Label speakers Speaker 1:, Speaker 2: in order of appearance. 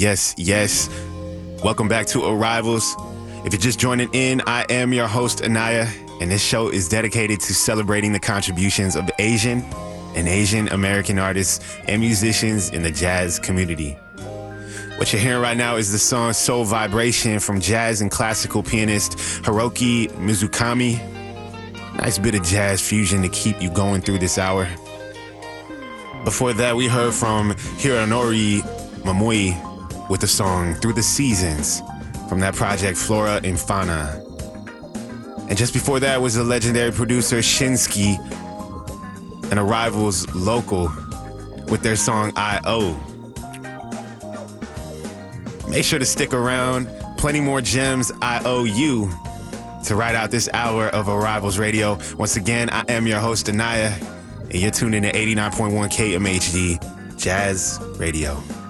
Speaker 1: Yes, yes. Welcome back to Arrivals. If you're just joining in, I am your host, Anaya, and this show is dedicated to celebrating the contributions of Asian and Asian American artists and musicians in the jazz community. What you're hearing right now is the song Soul Vibration from jazz and classical pianist Hiroki Mizukami. Nice bit of jazz fusion to keep you going through this hour. Before that, we heard from Hironori Mamui with the song Through the Seasons from that project Flora and Fauna. And just before that was the legendary producer Shinsky and Arrivals Local with their song I.O. Make sure to stick around. Plenty more gems I owe you to ride out this hour of Arrivals Radio. Once again, I am your host, Anaya, and you're tuned in to 89.1 KMHD Jazz Radio.